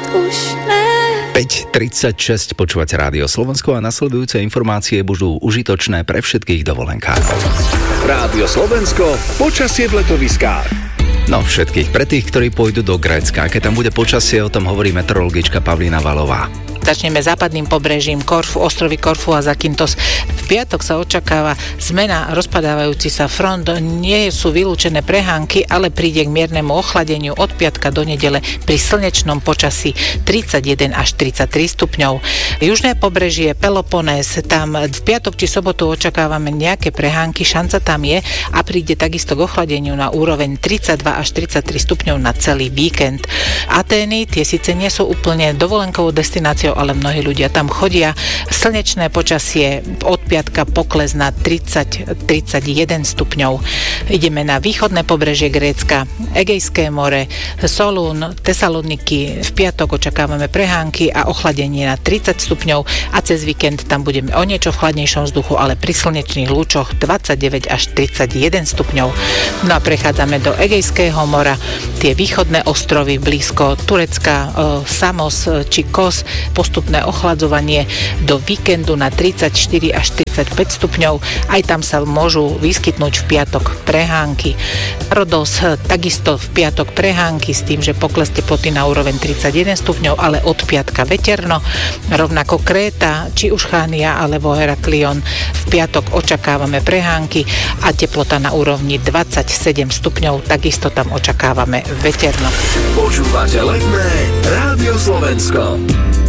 5:36 počúvate Rádio Slovensko a nasledujúce informácie budú užitočné pre všetkých dovolenkárov. Rádio Slovensko, počasie v letoviskách. No všetkých, pre tých, ktorí pôjdu do Grécka. Keď tam bude počasie, o tom hovorí meteorologička Pavlína Valová. Začneme západným pobrežím Korfu, ostrovy Korfu a Zakynthos. V piatok sa očakáva zmena, rozpadávajúci sa front. Nie sú vylúčené prehánky, ale príde k miernemu ochladeniu od piatka do nedele pri slnečnom počasí 31 až 33 stupňov. Južné pobrežie Peloponés, tam v piatok či sobotu očakávame nejaké prehánky, šanca tam je a príde takisto k ochladeniu na úroveň 32 až 33 stupňov na celý víkend. Atény, tie síce nie sú úplne dovolenkovou destináciou, ale mnohí ľudia tam chodia. Slnečné počasie od piatka pokles na 30-31 stupňov. Ideme na východné pobrežie Grécka, Egejské more, Solún, Tesaloniky. V piatok očakávame prehánky a ochladenie na 30 stupňov a cez víkend tam budeme o niečo v chladnejšom vzduchu, ale pri slnečných lúčoch 29 až 31 stupňov. No a prechádzame do Egejského mora, tie východné ostrovy blízko Turecka, Samos či Kos, postupné ochladzovanie do víkendu na 34 až 35 stupňov. Aj tam sa môžu vyskytnúť v piatok prehánky. Rodos takisto v piatok prehánky s tým, že pokles teploty na úroveň 31 stupňov, ale od piatka veterno. Rovnako Kréta, či už Chania alebo Heraklion. V piatok očakávame prehánky a teplota na úrovni 27 stupňov. Takisto tam očakávame veterno. Počúvate Letné Rádio Slovensko.